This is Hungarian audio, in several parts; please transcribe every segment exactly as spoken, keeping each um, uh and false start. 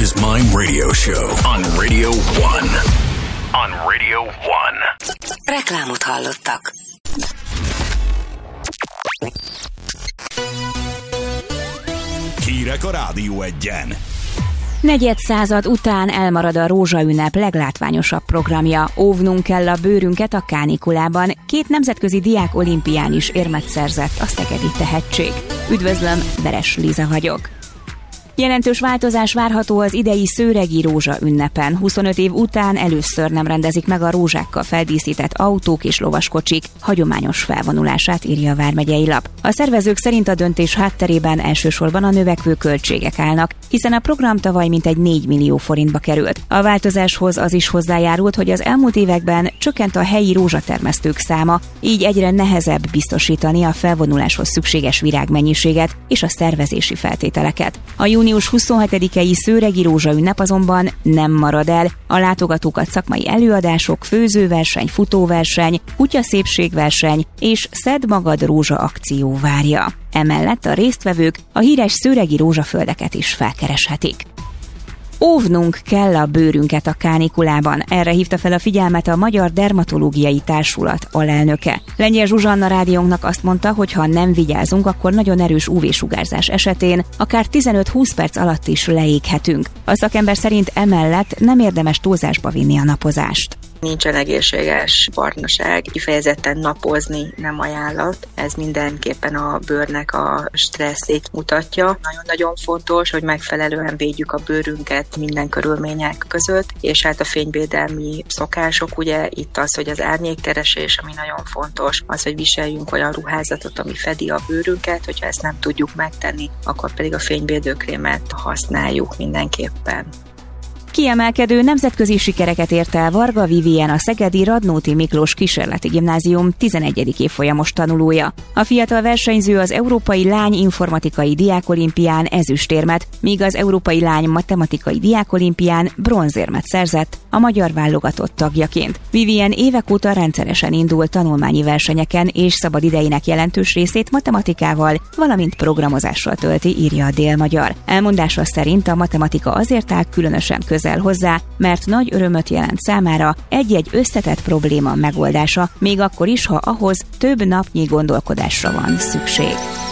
Is Mine Radio Show on Radio One. On Radio One. Reklámot hallottak. Hírek a Rádió Egyen. Negyed század után elmarad a rózsaünnep leglátványosabb programja. Óvnunk kell a bőrünket a kánikulában. Két nemzetközi diák olimpián is érmet szerzett a szegedi tehetség. Üdvözlöm, Veres Liza vagyok. Jelentős változás várható az idei szőregi rózsa ünnepen. huszonöt év után először nem rendezik meg a rózsákkal feldíszített autók és lovaskocsik hagyományos felvonulását, írja a Vármegyei Lap. A szervezők szerint a döntés hátterében elsősorban a növekvő költségek állnak, hiszen a program tavaly mintegy négy millió forintba került. A változáshoz az is hozzájárult, hogy az elmúlt években csökkent a helyi rózsatermesztők száma, így egyre nehezebb biztosítani a felvonuláshoz szükséges virágmennyiséget és a szervezési feltételeket. A június huszonhetedikei szőregi rózsaünnep azonban nem marad el. A látogatókat szakmai előadások, főzőverseny, futóverseny, kutyaszépségverseny és Szedd magad rózsa akció várja. Emellett a résztvevők a híres szőregi rózsaföldeket is felkereshetik. Óvnunk kell a bőrünket a kánikulában. Erre hívta fel a figyelmet a Magyar Dermatológiai Társulat alelnöke. Lengyel Zsuzsanna rádiónknak azt mondta, hogy ha nem vigyázunk, akkor nagyon erős ú vé-sugárzás esetén akár tizenöt-húsz perc alatt is leéghetünk. A szakember szerint emellett nem érdemes túlzásba vinni a napozást. Nincsen egészséges barnaság, kifejezetten napozni nem ajánlott. Ez mindenképpen a bőrnek a stresszét mutatja. Nagyon-nagyon fontos, hogy megfelelően védjük a bőrünket minden körülmények között, és hát a fényvédelmi szokások, ugye itt az, hogy az árnyékkeresés, ami nagyon fontos, az, hogy viseljünk olyan ruházatot, ami fedi a bőrünket, hogyha ezt nem tudjuk megtenni, akkor pedig a fényvédőkrémet használjuk mindenképpen. Kiemelkedő nemzetközi sikereket ért el Varga Vivien, a szegedi Radnóti Miklós Kísérleti Gimnázium tizenegyedik évfolyamos tanulója. A fiatal versenyző az Európai Lány Informatikai Diákolimpián ezüstérmet, míg az Európai Lány Matematikai Diákolimpián bronzérmet szerzett a magyar válogatott tagjaként. Vivien évek óta rendszeresen indul tanulmányi versenyeken, és szabad idejének jelentős részét matematikával, valamint programozással tölti, írja a Dél-Magyar. Elmondása szerint a matematika azért áll különösen közel hozzá, mert nagy örömöt jelent számára egy-egy összetett probléma megoldása, még akkor is, ha ahhoz több napnyi gondolkodásra van szükség.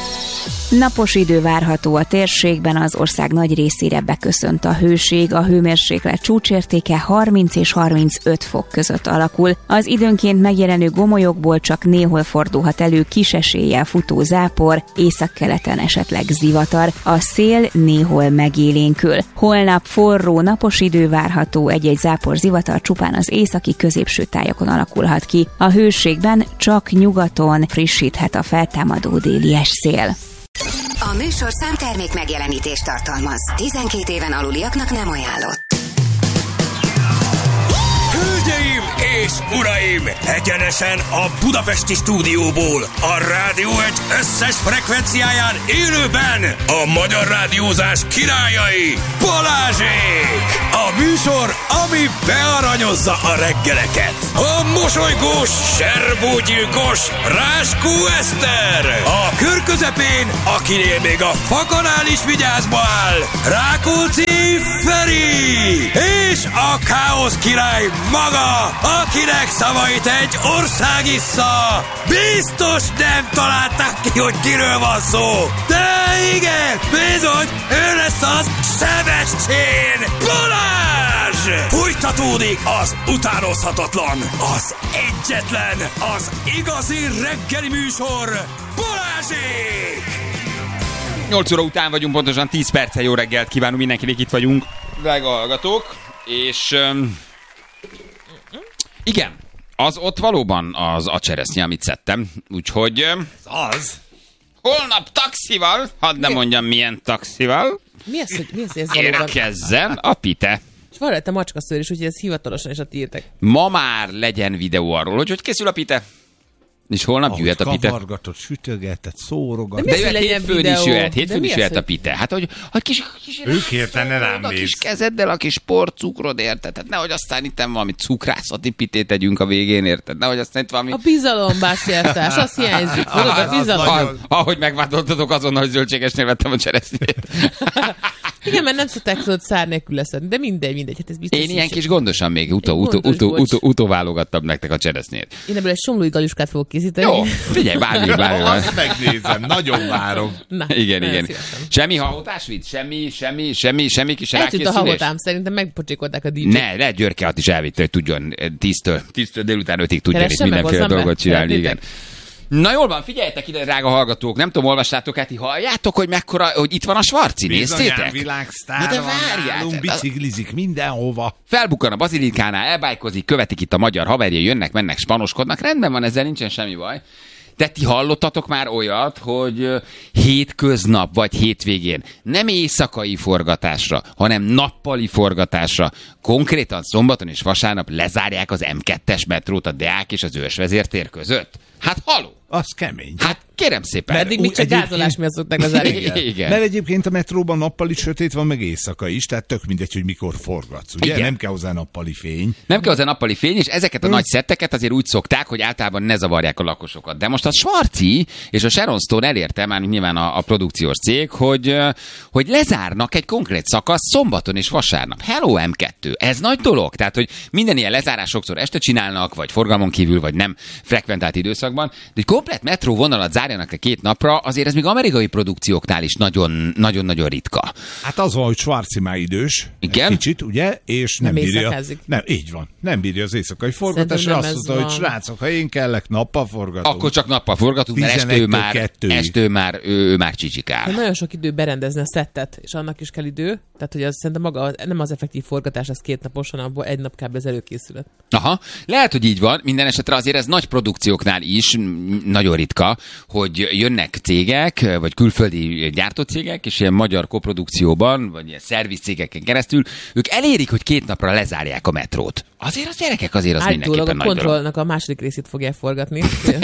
Napos idő várható a térségben, az ország nagy részére beköszönt a hőség, a hőmérséklet csúcsértéke harminc és harmincöt fok között alakul. Az időnként megjelenő gomolyokból csak néhol fordulhat elő kis eséllyel futó zápor, északkeleten esetleg zivatar, a szél néhol megélénkül. Holnap forró, napos idő várható, egy-egy zápor, zivatar csupán az északi középső tájakon alakulhat ki. A hőségben csak nyugaton frissíthet a feltámadó déli szél. A műsor számtermék megjelenítést tartalmaz. tizenkét éven aluliaknak nem ajánlott. Hölgyeim és uraim! Egyenesen a budapesti stúdióból, a Rádió Egy összes frekvenciáján élőben a magyar rádiózás királyai, Balázsék! A műsor, ami bearanyozza a reggeleket. A mosolygós, serbógyilkos Ráskó Eszter! A kör közepén, akinél még a fakanál is vigyázba áll, Rákóczi Feri! És a káosz király maga, akinek szavait egy ország issza. Biztos nem találták ki, hogy kiről van szó. De igen, bizony, ő lesz az Sebestyén Balázs! Folytatódik az utánozhatatlan, az egyetlen, az igazi reggeli műsor, Balázsék! nyolc óra után vagyunk, pontosan tíz perccel jó reggelt kívánunk mindenkinek, itt vagyunk, drága hallgatók, és um, igen, az ott valóban az a cseresznye, amit szedtem, úgyhogy um, az holnap taxival, hadd ne mondjam milyen taxival, mi az, hogy mi az, hogy ez valóban? érkezzen a Pite. És van rajta macskaszőr is, úgyhogy ez hivatalosan is a írtek. Ma már legyen videó arról, hogy hogy készül a Pite. És holnap jöhet a Pite. Kavargatott, sütögetett, szórogat. De, de jöhet hétfőn is jöhet, hétfőn is jöhet hogy... a Pite. Hát, hogy a kis, kis ők értene rám a kis kezeddel, a kis porcukrod, érted? Tehát nehogy aztán itt valami cukrászati pitét tegyünk a végén, érted? Nehogy aztán itt valami... A bizalombástyártás, az hiányzik. Tudod, a bizalom. Ah, ahogy megvádoltatok azonnal, hogy zöldségesnél vettem a cseresznyét. Igen, mert nem szokták tudod szár nélkül leszedni, de mindegy, mindegy. Hát ez biztos. Én ilyen kis gondosan még utó, utó, utó, utó, utóválogattam nektek a cseresznyét. Én ebből egy somlói galuskát fogok készíteni. Jó, figyelj, bármi, bármi. Azt megnézem, nagyon várom. Na, igen, igen. Szívesen. Semmi hahotás vitt? Semmi, semmi, semmi, semmi kis Eltűnt a rákészülés? hahotám, szerintem megpocsékolták a dé dzsét. Ne, ne, Györke is elvitte, hogy tudjon tíztől, tíztől délután ötig tudjon itt Keressen meg, mindenféle hozzam be. dolgot csinálni, igen. Elvitek. Na jól van, figyeljetek ide, drága hallgatók, nem tudom, olvastátok át, halljátok, hogy mekkora, hogy itt van a Svarci, néztétek? Bizonyán világsztár Na de van várjál, nálunk, biciklizik mindenhova. Felbukkan a Bazilikánál, elbájkozik, követik itt a magyar haverja, jönnek, mennek, spanoskodnak, rendben van, ezzel nincsen semmi baj. De ti hallottatok már olyat, hogy hétköznap vagy hétvégén nem éjszakai forgatásra, hanem nappali forgatásra, konkrétan szombaton és vasárnap lezárják az em kettes metrót a Deák és az Őrsvezértér között? Hát haló! Az kemény. Hát kérem szépen. Eddig még csak egyébként- gázolás miatt szokták az elég. Igen. Mert egyébként a metróban nappali sötét van, meg éjszaka is, tehát tök mindegy, hogy mikor forgatsz, ugye? Igen. Nem kell hozzá nappali fény. Nem kell hozzá nappali fény, és ezeket a nagy szetteket azért úgy szokták, hogy általában ne zavarják a lakosokat. De most a Svarci és a Sharon Stone elérte, már nyilván a, a produkciós cég, hogy, ö, hogy lezárnak egy konkrét szakasz szombaton és vasárnap. Hello em kettő, ez nagy dolog. Tehát, hogy minden ilyen lezárás sokszor este csinálnak, vagy forgalmon kívül, vagy nem frekventált időszakban, de egy komplet metró vonalat zárjanak le két napra, azért ez még amerikai produkcióknál is nagyon, nagyon-nagyon ritka. Hát az van, hogy Schwarzi már idős, Igen? egy kicsit, ugye? És nem, Nem bírja. éjszakázik. Nem, így van. Nem bírja az éjszakai forgatásra. Szerintem Azt nem ez mondta, hogy van. srácok, ha én kellek, nappal forgatunk. Akkor csak nappal forgatunk, mert este ő tizenegytől már, kettőig. este ő már, ő, ő már csicsikál. Hát nagyon sok idő berendezni a szettet, és annak is kell idő. Tehát, hogy az szerintem maga, nem az effektív forgatás, az két napos, hanem abból egy nap kb. Az előkészület. Aha, lehet, hogy így van. Minden esetre azért ez nagy produkcióknál is m- nagyon ritka, hogy jönnek cégek, vagy külföldi gyártócégek, és ilyen magyar koprodukcióban, vagy ilyen szervizcégeken keresztül, ők elérik, hogy két napra lezárják a metrót. Azért az gyerekek, azért az Állítólag mindenképpen a nagy dolog. kontrollnak a második részét fogják forgatni.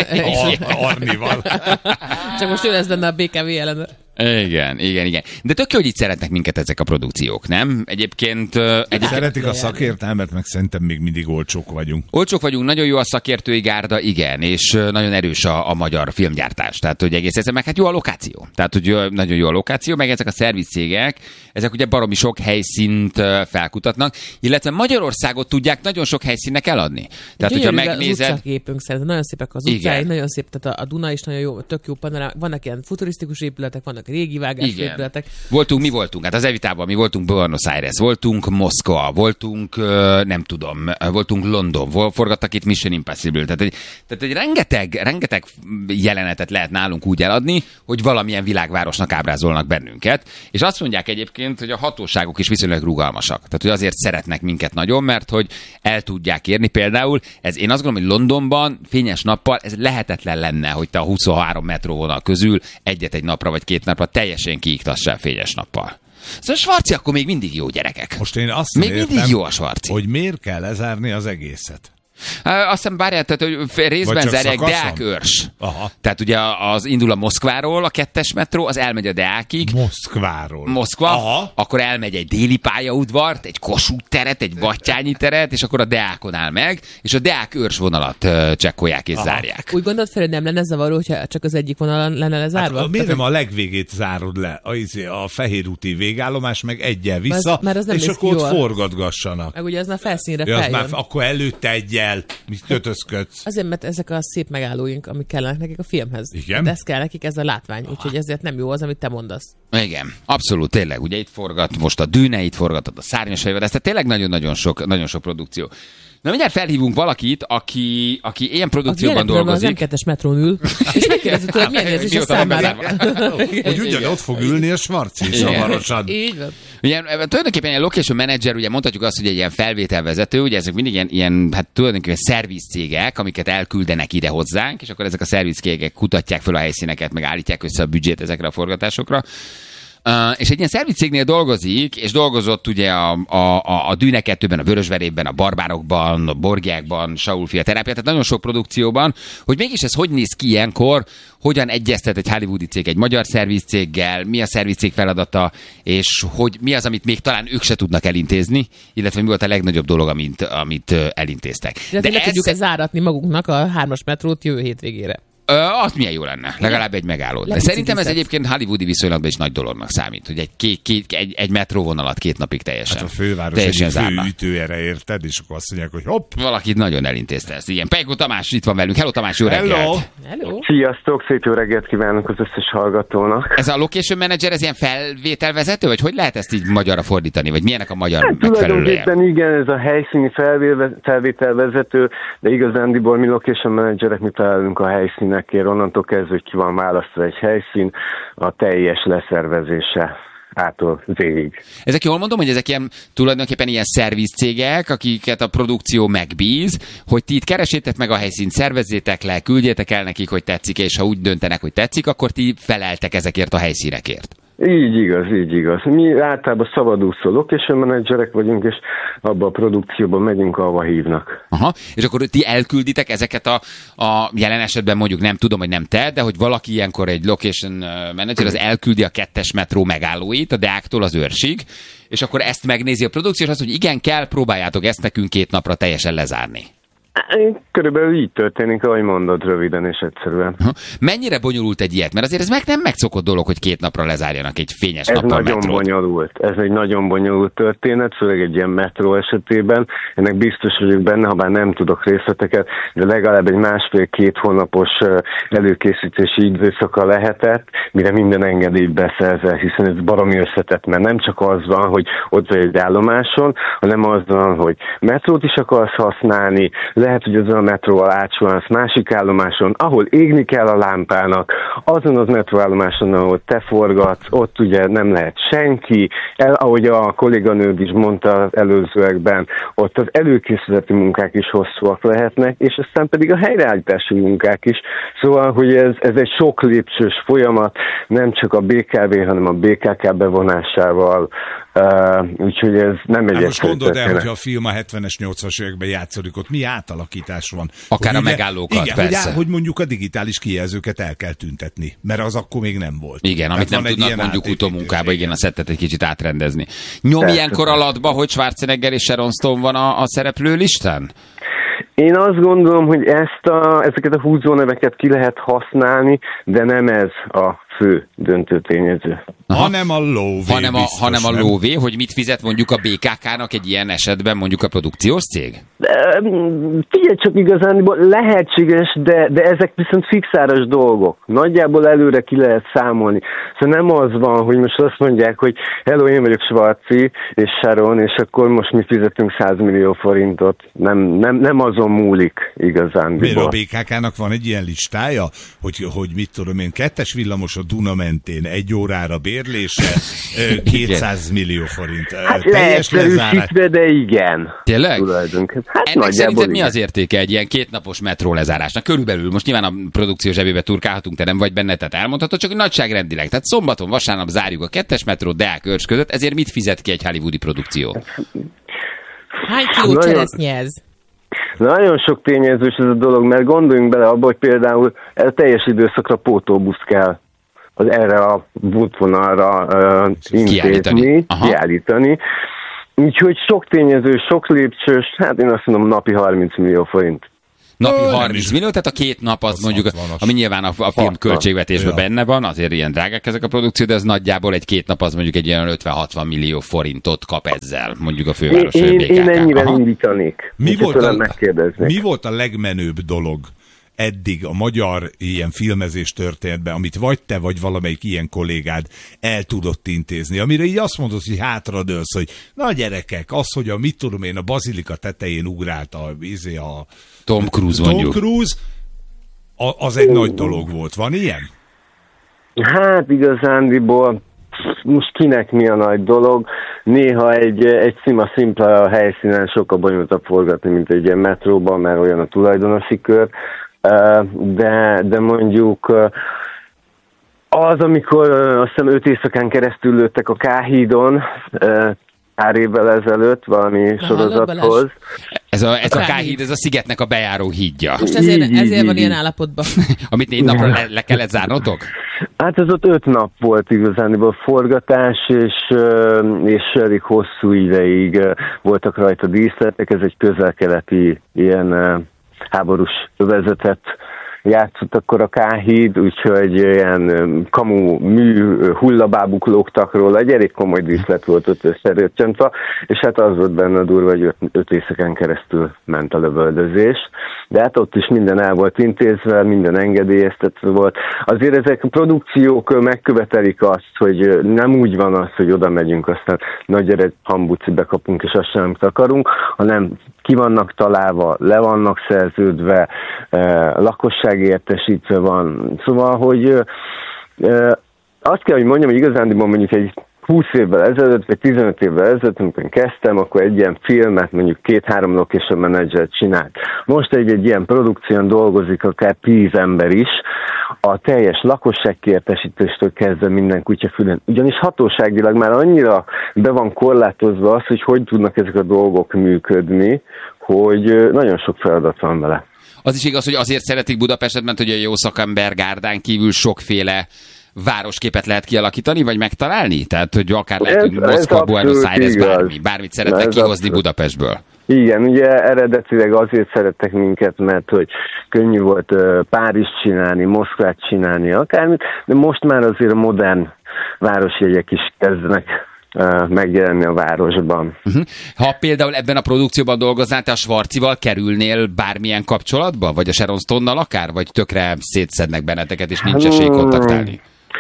Ar- Arnival. Csak most ő lesz benne a bé ká vé ellenőr. Igen, igen, igen. De tök jó, hogy itt szeretnek minket ezek a produkciók, nem? Egyébként... ö, egyébként Szeretik a szakértelmet, meg szerintem még mindig olcsók vagyunk. olcsók vagyunk, nagyon jó a szakértői gárda, igen, és ö, nagyon erős a, a magyar filmgyártás. Tehát, hogy egész egyszerűen, meg hát jó a lokáció. Tehát, hogy ö, nagyon jó a lokáció, meg ezek a szervizcégek, ezek ugye baromi sok helyszínt ö, felkutatnak, illetve Magyarországot tudják nagyon sok helyszínnek eladni. Tehát, hogyha Gyönyörű megnézed... az utcaképünk szerintem, nagyon szépek az Igen. utcái, nagyon szép, tehát a, a Duna is nagyon jó, tök jó panorám, vannak ilyen futurisztikus épületek, vannak régi vágás Igen. épületek. Voltunk, mi voltunk? Hát az Evitában mi voltunk Buenos Aires, voltunk Moszkva, voltunk, ö, nem tudom, voltunk London, vol- forgattak itt Mission Impossible. Tehát, hogy, tehát, hogy rengeteg, rengeteg jelenetet lehet nálunk úgy eladni, hogy valamilyen világvárosnak ábrázolnak bennünket. És azt mondják egyébként, hogy a hatóságok is viszonylag rugalmasak. Tehát, hogy azért szeretnek minket nagyon, mert hogy el tudják érni. Például, ez én azt gondolom, hogy Londonban fényes nappal ez lehetetlen lenne, hogy te a huszonhárom metróvonal közül egyet egy napra vagy két napra teljesen kiiktassál fényes nappal. Szóval a Svarci akkor még mindig jó, gyerekek. Most én azt Még nem mindig értem, jó a Svarci. hogy miért kell lezárni az egészet. Azt hiszem, bárját, tehát, hogy f- részben csak zárják szakaszon? Deák-Őrs. Aha. Tehát ugye az indul a Moszkváról a kettes metró, az elmegy a Deákig, Moszkváról. Moszkva, Aha. akkor elmegy egy déli pályaudvart, egy Kossuth teret, egy Battyányi teret, és akkor a Deákon áll meg, és a Deák-Őrs vonalat uh, csekkolják és Aha. zárják. Úgy gondolod fel, hogy nem lenne zavaró, hogyha csak az egyik vonalon lenne lezárva? Hát, miért Tehát, nem a legvégét zárod le? A, izé, a Fehérúti végállomás meg egyel vissza, Mert az nem és néz akkor ki ott jól. forgatgassanak. meg ugye az már felszínre Ja, az feljön. már, akkor előtte egyel, mit kötözködsz. Azért, mert ezek a szép megállóink, amik kellenek nekik a filmhez. Igen? De ez kell nekik, ez a látvány, úgyhogy ezért nem jó az, amit te mondasz. Igen, abszolút, tényleg. Ugye itt forgat most a Dűne, itt forgatod a Szárnyas fejvadász, tehát tényleg nagyon-nagyon sok, nagyon sok produkció. Na mindjárt felhívunk valakit, aki, aki ilyen produkcióban Aki jelen dolgozik. az em kettes metrón ül, és megkérdezzük tőle, milyen érzés a Mióta van számára. bezárva. Hogy ugyanott fog ülni a Svarci is Igen. hamarosan. Így van. Ugye, tulajdonképpen ilyen location manager, ugye mondhatjuk azt, hogy egy ilyen felvételvezető, ugye ezek mindig ilyen, ilyen hát tulajdonképpen szervizcégek, amiket elküldenek ide hozzánk, és akkor ezek a szervizcégek kutatják fel a helyszíneket, meg állítják össze a büdzsét ezekre a forgatásokra. Uh, és egy ilyen szervizcégnél dolgozik, és dolgozott ugye a, a, a, a Dűne kettőben, a Vörösverében, a Barbárokban, a Borgiákban, Saul-fia terápia, tehát nagyon sok produkcióban, hogy mégis ez hogy néz ki ilyenkor, hogyan egyeztet egy hollywoodi cég egy magyar szervizcéggel, mi a szervizcég feladata, és hogy mi az, amit még talán ők se tudnak elintézni, illetve mi volt a legnagyobb dolog, amit, amit elintéztek. De, De le ez... tudjuk ezt záratni magunknak a hármas metrót jövő hétvégére. Ö, az milyen jó lenne, legalább egy megálló. De szerintem ez egyébként hollywoodi viszonylatban is nagy dolognak számít, hogy egy, két, két, egy, egy metróvonalat két napig teljesen. Hát a főváros egy főütőjére érted, és akkor azt mondják, hogy hopp. Valaki nagyon elintézte ezt. Igen, Pejko Tamás itt van velünk. Hello Tamás, jó reggelt! Hello. Hello. Sziasztok, szép jó reggelt kívánok az összes hallgatónak. Ez a location manager, ez ilyen felvételvezető, vagy hogy lehet ezt így magyarra fordítani, vagy milyenek a magyar hát, megfelelője? Tulajdonképpen igen, ez a helyszíni felvételvezető, de igazándiból mi location managerek, mi találunk a helyszínekért, onnantól kezdve, hogy ki van választva egy helyszín, a teljes leszervezése ától végig. Ezek jól mondom, hogy ezek ilyen tulajdonképpen ilyen szervizcégek, akiket a produkció megbíz, hogy ti itt keresétek meg a helyszínt, szervezzétek le, küldjétek el nekik, hogy tetszik, és ha úgy döntenek, hogy tetszik, akkor ti feleltek ezekért a helyszínekért. Így igaz, így igaz. Mi általában szabadúszó location managerek vagyunk, és abba a produkcióban megyünk, ahova hívnak. Aha, és akkor ti elkülditek ezeket a, a jelen esetben mondjuk nem tudom, hogy nem te, de hogy valaki ilyenkor egy location manager, az elküldi a kettes metró megállóit, a Deáktól az Őrsig, és akkor ezt megnézi a produkció, és azt, hogy igen, kell, próbáljátok ezt nekünk két napra teljesen lezárni. Körülbelül így történik, ahogy mondod, röviden és egyszerűen. Mennyire bonyolult egy ilyet? Mert azért ez meg nem megszokott dolog, hogy két napra lezárjanak egy fényes ez nappal nagyon metrót. bonyolult. Ez egy nagyon bonyolult történet, főleg egy ilyen metró esetében. Ennek biztos vagyok benne, ha bár nem tudok részleteket, de legalább egy másfél-két hónapos előkészítési időszaka lehetett, mire minden engedélyt beszerzel, hiszen ez baromi összetett, mert nem csak az van, hogy ott vagy egy állomáson, hanem az van, hogy metrót is akarsz használni, lehet, hogy azon a metróval átsuhansz másik állomáson, ahol égni kell a lámpának, azon az metróállomáson, ahol te forgatsz, ott ugye nem lehet senki, el, ahogy a kolléganőd is mondta az előzőekben, ott az előkészületi munkák is hosszúak lehetnek, és aztán pedig a helyreállítási munkák is. Szóval, hogy ez, ez egy sok lépcsős folyamat, nem csak a bé ká vé, hanem a bé ká ká bevonásával, uh, úgyhogy ez nem egy hát most gondold el, hogyha a film a hetvenes, nyolcvanas években játszódik, ott mi átalakítás van. Akár hogy a megállókat, igen, persze. Hogy, hogy mondjuk a digitális kijelzőket el kell tüntetni, mert az akkor még nem volt. Igen, amit nem tudnak mondjuk utómunkába, igen, a szettet egy kicsit átrendezni. Nyom ilyenkor alatba, hogy Schwarzenegger és Sharon Stone van a, a szereplő listán? Én azt gondolom, hogy ezt a, ezeket a húzóneveket ki lehet használni, de nem ez a fő döntő tényező. Aha. Hanem a lóvé. Hanem a, hanem a lóvé, hogy mit fizet mondjuk a bé ká ká-nak egy ilyen esetben mondjuk a produkciós cég? De, figyelj csak, igazán lehetséges, de, de ezek viszont fixáros dolgok. Nagyjából előre ki lehet számolni. Szóval nem az van, hogy most azt mondják, hogy hello, én vagyok Schwarzi és Sharon, és akkor most mi fizetünk száz millió forintot. Nem, nem, nem azon múlik igazán. Miért a bé ká ká-nak van egy ilyen listája, hogy, hogy mit tudom én, kettes villamos a Duna mentén egy órára bérlése, kétszáz millió forint. Hát leegyszerűsítve, de igen. Tényleg? Hát ennek szerinted mi az értéke egy ilyen kétnapos metró lezárásnak? Körülbelül, most nyilván a produkció zsebébe turkálhatunk, te nem vagy benne, tehát elmondhatod, csak nagyságrendileg. Tehát szombaton, vasárnap zárjuk a kettes metró Deák Őrs között, ezért mit fizet ki egy hollywoodi produkció? Hány kiló cseresznye ez? Nagyon sok tényezős ez a dolog, mert gondoljunk bele abba, hogy például teljes időszakra pótóbusz kell az erre a útvonalra uh, intézni, kiállítani. Úgyhogy sok tényező, sok lépcsős, hát én azt mondom napi harminc millió forint. Napi harminc millió, tehát a két nap az, az mondjuk, ami nyilván a, a film költségvetésben ja. benne van, azért ilyen drágák ezek a produkció, de ez nagyjából egy két nap az mondjuk egy ilyen ötven-hatvan millió forintot kap ezzel, mondjuk a főváros én, bé ká ká. Én ennyivel indítanék. Mi volt, a, mi volt a legmenőbb dolog eddig a magyar ilyen filmezés történetben, amit vagy te, vagy valamelyik ilyen kollégád el tudott intézni, amire így azt mondod, hogy hátradőlsz, hogy na gyerekek, az, hogy a mit tudom én, a bazilika tetején ugrált a, izé a Tom Cruise Tom mondjuk. Cruise, a, az egy nagy dolog volt. Van ilyen? Hát igazándiból most kinek mi a nagy dolog. Néha egy, egy szima szimpla helyszínen sokkal bonyolultabb forgatni, mint egy ilyen metróban, mert olyan a tulajdonosi kör. De, de mondjuk Az, amikor uh, azt hiszem öt éjszakán keresztül lőttek a K-hídon, uh, pár évvel ezelőtt valami Na, sorozathoz. Ez a, ez a K-híd, ez a szigetnek a bejáró hídja. Most ezért, ezért van ilyen állapotban. Amit négy napra le, le kellett zárnotok? Hát ez ott öt nap volt igazániból forgatás, és, és elég hosszú ideig voltak rajta díszletek. Ez egy közel-keleti ilyen háborús övezetet játszott akkor a K-híd, úgyhogy ilyen kamu mű hullabábuk lógtak róla, egy elég komoly díszlet volt ott összerőcsöntve, és hát az volt benne a durva, hogy öt, öt éjszakán keresztül ment a lövöldözés, de hát ott is minden el volt intézve, minden engedélyeztetve volt. Azért ezek a produkciók megkövetelik azt, hogy nem úgy van az, hogy oda megyünk, aztán nagy ered hambuci bekapunk, és azt sem amit akarunk, hanem ki vannak találva, le vannak szerződve, eh, lakosság értesítve van. Szóval, hogy eh, azt kell, hogy mondjam, hogy igazándiból mondjuk egy húsz évvel ezelőtt, vagy tizenöt évvel ezelőtt, amikor kezdtem, akkor egy ilyen filmet mondjuk két-három location manager csinált. Most egy, egy ilyen produkción dolgozik akár tíz ember is, a teljes lakosságkiértesítéstől kezdve minden kutyafülön. Ugyanis hatóságilag már annyira be van korlátozva az, hogy hogy tudnak ezek a dolgok működni, hogy nagyon sok feladat van vele. Az is igaz, hogy azért szeretik Budapestet, mert hogy a jó szakember gárdán kívül sokféle városképet lehet kialakítani, vagy megtalálni? Tehát, hogy akár lehetünk Moszkva, Buenos Aires, bármi, bármit szeretnek kihozni abszolút Budapestből. Igen, ugye eredetileg azért szerettek minket, mert hogy könnyű volt uh, Párizs csinálni, Moszkvát csinálni, akármit, de most már azért a modern városjegyek is kezdenek uh, megjelenni a városban. Uh-huh. Ha például ebben a produkcióban dolgoznál, te a Schwarzival kerülnél bármilyen kapcsolatba? Vagy a Sharon Stone-nal akár? Vagy tökre szétszednek benneteket, és nincs esély kontaktálni?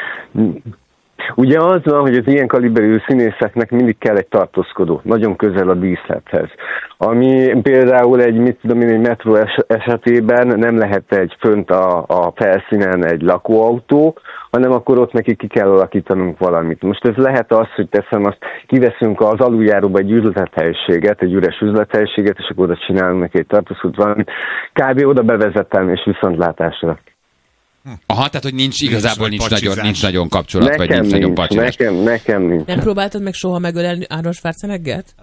Ugye az van, hogy az ilyen kaliberű színészeknek mindig kell egy tartózkodó, nagyon közel a díszlethez. Ami például egy, mit tudom én, egy metró esetében nem lehet egy fönt a, a felszínen egy lakóautó, hanem akkor ott neki ki kell alakítanunk valamit. Most ez lehet az, hogy teszem azt, kiveszünk az aluljáróba egy üzlethelyiséget, egy üres üzlethelyiséget, és akkor oda csinálunk neki egy tartózkodót valamit. Kb. Oda bevezetem, és viszontlátásra. Aha, tehát, hogy nincs igazából nincs nagyon, nincs nagyon kapcsolat, nekem vagy nincs, nincs nagyon pacsirás. Nekem, nekem nincs. Nem próbáltad meg soha megölelni Arnold Schwarzenegget?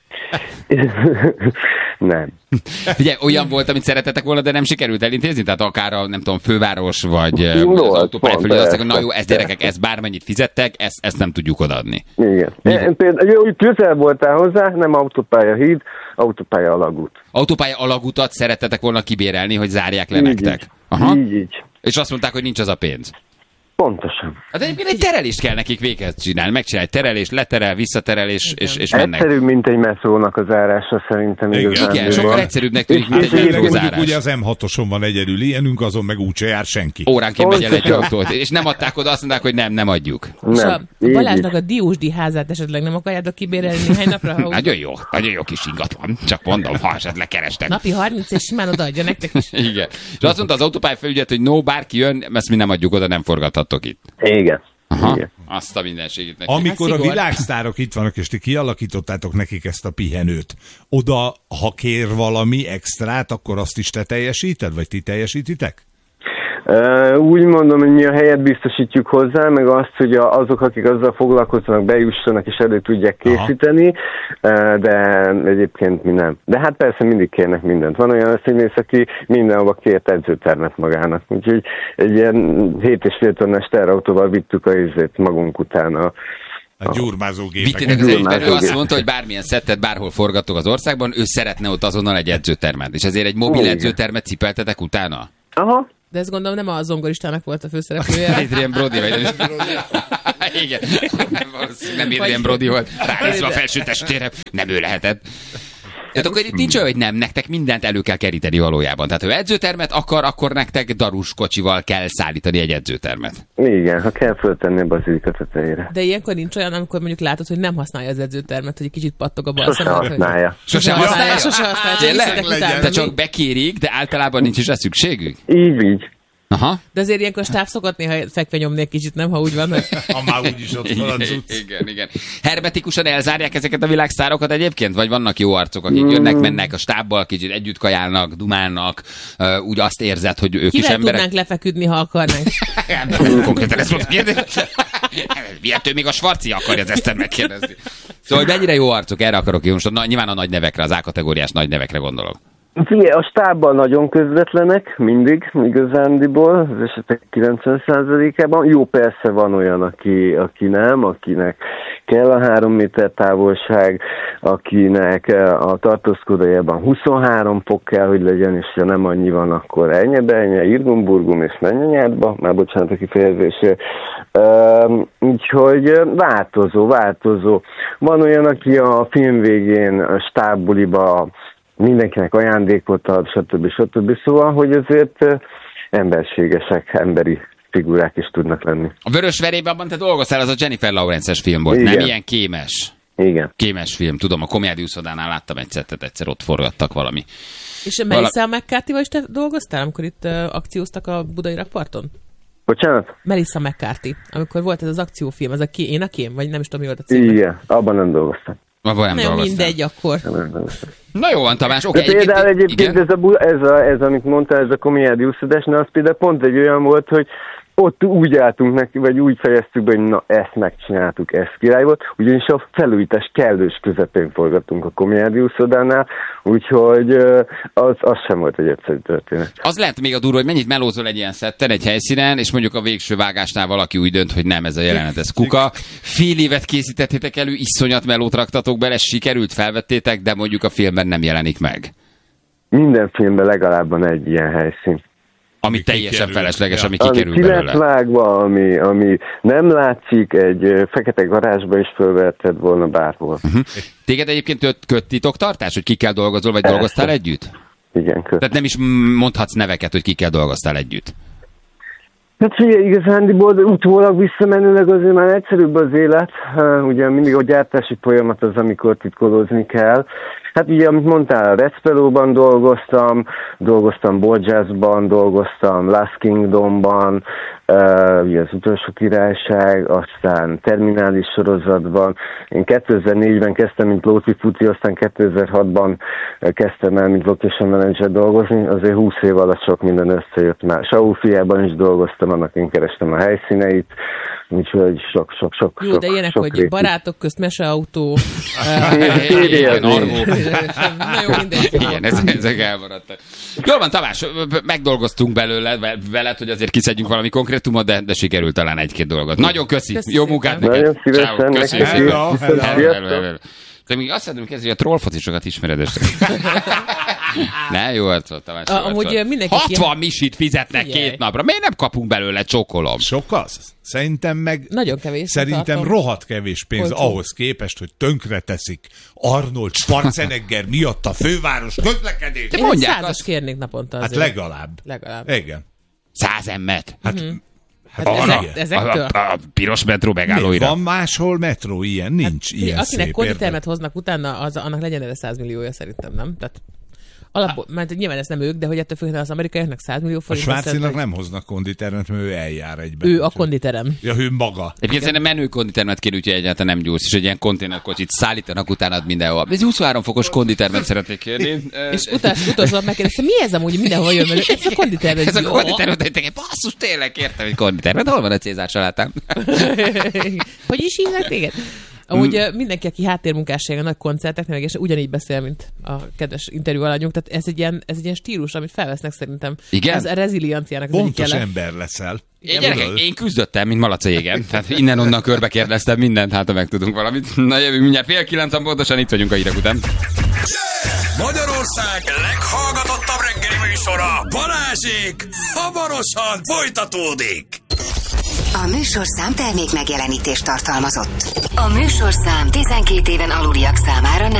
Nem. Ugye, olyan volt, amit szeretetek volna, de nem sikerült elintézni? Tehát akár a, nem tudom, főváros, vagy no, az autópályafelügyelő, azt mondják, na jó, ezt gyerekek, ezt bármennyit fizettek, ezt, ezt nem tudjuk odaadni. Igen. Én például, jó, közel voltál hozzá, nem autópálya híd, autópálya alagút. Autópálya alagutat szeretetek volna kibérelni, hogy zárják le így nektek. Így. Aha. Így, így. És azt mondták, hogy nincs az a pénz. Pontosan. Hát egyébként egy terelést kell nekik véghez csinálni. Megcsinálni terelés, leterel, visszaterelés, és, és mennek. Egyszerűbb, mint egy metrónak az zárása szerintem. Igen, igen sokkal egyszerűbbnek tűnik, mint egy metrózárás. Ugye az em hatoson van egyedül ilyenünk, azon meg úgyse jár senki. Óránként megy el egy autót, és nem adták oda, azt mondták, hogy nem, nem adjuk. Nem. És a Balázsnak a Diósdi házát esetleg nem akarjátok kibérelni néhány napra? Ha nagyon jó, nagyon jó kis ingatlan. Csak mondom, ha esetleg kerestek. Napi harminc és simán odaadja nektek is. Igen. És azt mondta az autópályafelügyelet, hogy no, bárki jön, ezt mi nem adjuk oda, nem forgathattok itt. Igen. Aha, igen. Azt a mindenségét neki. Amikor hát a világsztárok itt vannak, és ti kialakítottátok nekik ezt a pihenőt, oda, ha kér valami extrát, akkor azt is te teljesíted, vagy ti teljesítitek? Uh, úgy mondom, hogy mi a helyet biztosítjuk hozzá, meg azt, hogy azok, akik azzal foglalkoznak, bejussanak és elő tudják készíteni, uh, de egyébként mi nem. De hát persze mindig kérnek mindent. Van olyan színész, aki mindenhova kért edzőtermet magának. Úgyhogy egy ilyen hét és fél tonnás terautóval vittük a izét magunk utána. A gyurmázógépek. Vittétek az egyben, ő azt mondta, hogy bármilyen szettet, bárhol forgattok az országban, ő szeretne ott azonnal egy edzőtermet. És ezért egy mobil edzőtermet cipeltetek utána? Aha. De ezt gondolom nem a zongoristának volt a főszereplője. Adrian Brody vagy nem. Igen. Nem Adrian Brody volt. Ránézve a felső testére. Nem ő lehetett. Tehát akkor itt nincs olyan, hogy nem, nektek mindent elő kell keríteni valójában. Tehát ha edzőtermet akar, akkor nektek darus kocsival kell szállítani egy edzőtermet. Igen, ha kell föltenni a bazilika tetejére. De ilyenkor nincs olyan, amikor mondjuk látod, hogy nem használja az edzőtermet, hogy egy kicsit pattog a bal Sose használja. Hogy... Sose használja? Sose használja. De csak bekérik, de általában nincs is rá szükségük? Így, így. Aha. De azért ilyenkor a stáb szokott néha fekve nyomni egy kicsit, nem? Ha úgy van, hogy... Ha már úgyis ott van a cucc. Igen, igen. Hermetikusan elzárják ezeket a világsztárokat egyébként? Vagy vannak jó arcok, akik jönnek, mennek a stábbal, kicsit együtt kajálnak, dumálnak, úgy azt érzed, hogy ők Kivel is emberek? tudnánk lefeküdni, ha akarnánk? Konkrétan ez volt a kérdés. Vihető még a Svarci akarja az Eszter megkérdezni. Szóval, hogy mennyire jó arcok, erre akarok én most. Na, nyilván a nagy nevekre, az A-kategóriás nagy nevekre gondolok. Figyelj, a stábban nagyon közvetlenek, mindig, igazándiból, az esetek kilencven százalékában. Jó, persze van olyan, aki, aki nem, akinek kell a három méter távolság, akinek a tartózkodójában huszonhárom fok kell, hogy legyen, és ha nem annyi van, akkor ennyibe, ennyi, irgum-burgum, és menj a nyádba, már bocsánat a kifejezésért. Uh, úgyhogy változó, változó. Van olyan, aki a film végén a stábbuliba mindenkinek ajándékot ad, stb. stb. Szóval, hogy azért emberségesek, emberi figurák is tudnak lenni. A Vörös Verében abban te dolgoztál, az a Jennifer Lawrence-es film volt, igen. Nem ilyen kémes? Igen. Kémes film, tudom, a Comedy Uszodánál láttam egyszer, tehát egyszer ott forgattak valami. És a Melissa Vala... McCarthy-val is te dolgoztál, amikor itt uh, akcióztak a budai rakparton? Bocsánat? Melissa McCarthy, amikor volt ez az akciófilm, ez a ki, én a kém, vagy nem is tudom, mi volt a cím. Igen, abban nem dolgoztam. Abban nem, nem dolgoztam. Mindegy akkor. Na jó van, Tamás, oké. Okay, például egyébként ez, a, ez, a, ez, amit mondtál, ez a Comedy Uszodásnál, az például pont egy olyan volt, hogy ott úgy álltunk neki, vagy úgy fejeztük be, hogy na ezt megcsináltuk, ez király volt, ugyanis a felújítás kellős közepén forgattunk a Comedy Uszodánál, úgyhogy az, az sem volt egy egyszerű történet. Az lehet még a durva, hogy mennyit melózol egy ilyen szetten, egy helyszínen, és mondjuk a végső vágásnál valaki úgy dönt, hogy nem, ez a jelenet, ez kuka. Fél évet készítettétek elő, iszonyat melót raktatok bele, sikerült, felvettétek, de mondjuk a filmben nem jelenik meg. Minden filmben legalább van egy ilyen helyszín. Ami teljesen kikerül. Felesleges, ja. ami kikerül ami belőle. Ami kiletvágva, ami, ami nem látszik, egy fekete garázsba is fölverted volna bárhol. Uh-huh. Téged egyébként köt titoktartás, hogy kikkel dolgozol, vagy Persze. dolgoztál együtt? Igen, köt. Tehát nem is mondhatsz neveket, hogy kikkel dolgoztál együtt? Hát figyelj, igazándiból utólag visszamenőleg azért már egyszerűbb az élet. Ugye mindig a gyártási folyamat az, amikor titkolózni kell. Hát ugye, amit mondtál, a Recpelóban dolgoztam, dolgoztam Borgiasban, dolgoztam Last Kingdomban, uh, ugye az Utolsó Királyság, aztán Terminális sorozatban. Én kétezer-négyben kezdtem, mint Lóti Futi, aztán kétezer-hatban kezdtem el, mint location manager dolgozni. Azért húsz év alatt sok minden összejött már. Saul fiában is dolgoztam, annak én kerestem a helyszíneit, úgyhogy sok-sok-sok. Jó, de ilyenek, hogy réti. Barátok közt meseautó. Igen, argó. Na jó, mindegy. Igen, ezek elmaradtak. Jól van, Tamás, megdolgoztunk belőle, veled, hogy azért kiszedjünk valami konkrétumot, de, de sikerült talán egy-két dolgot. Nagyon köszi. köszi Jó munkát neked. Nagyon szívesen. Köszi. De még azt mondom, hogy a trollfocisokat ismered ezt. Ne, jó arcot, Tamás. Amúgy mindenki... hatvan misit fizetnek Figyelj. két napra. Miért nem kapunk belőle, csókolom? Sok az? Szerintem meg... Nagyon kevés. Szerintem tartom. rohadt kevés pénz Olcsó. ahhoz képest, hogy tönkre teszik Arnold Schwarzenegger miatt a főváros közlekedés. Én egy százas kérnék naponta azért. Hát legalább. Legalább. Igen. Száz emmet? Hát... Mm-hmm. Hát hát ezek, ezektől? A, a, a piros metró megállóira. Van máshol metró ilyen? Nincs hát, ilyen akinek szép. Konditermet hoznak utána, az, annak legyen erre száz milliója szerintem, nem? Tehát alapból, mert nyilván ez nem ők, de hogy ettől függően az amerikaiaknak száz millió forint. A Schwarzinak nem hoznak konditermet, mert ő eljár egyben. Ő a konditerem. Ja, ő maga. Egyébként szerintem menő konditermet kér, úgyhogy egyáltalán nem gyúrsz, és egy ilyen konténerkocsit szállítanak utánad mindenhol. Ez huszonhárom fokos konditermet szeretnék kérni. És utás, utolsó megkérdezte, mi ez amúgy mindenhol jön, mert ez a konditermet. Ez a konditermet, hogy basszus, tényleg kértem egy konditermet. Hol van a Cézár salátám? Hogy is hívnak téged? Amúgy mm. mindenki, aki háttérmunkássága nagy koncerteknél, és ugyanígy beszél, mint a kedves interjú alanyunk, tehát ez egy ilyen, ez egy ilyen stílus, amit felvesznek szerintem. Igen? Ez a rezilienciának az Pontos egyik ember leszel. Én, gyerekek, én küzdöttem, mint malac égen. Tehát innen-onnan körbe kérdeztem mindent, hát ha megtudunk valamit. Na jövünk mindjárt fél kilencen, pontosan itt vagyunk a hírek után. Magyarország leghallgatottabb reggeli műsora, Balázsék, hamarosan folytatódik. A műsorszám termék megjelenítést tartalmazott. A műsorszám tizenkét éven aluliak számára nem